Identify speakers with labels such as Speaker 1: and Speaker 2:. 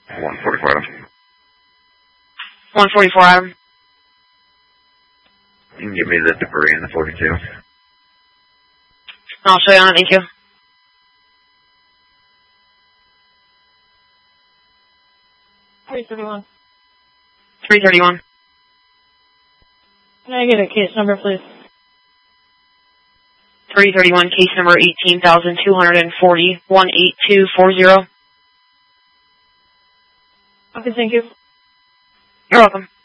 Speaker 1: 144 Adam.
Speaker 2: 144 Adam.
Speaker 1: You can give me the debris and the 42.
Speaker 2: I'll show you on it, thank you.
Speaker 3: $331.
Speaker 2: 331.
Speaker 3: Can I get a case number, please?
Speaker 2: 331, case number 18,240, 18240.
Speaker 3: Okay, thank you.
Speaker 2: You're welcome.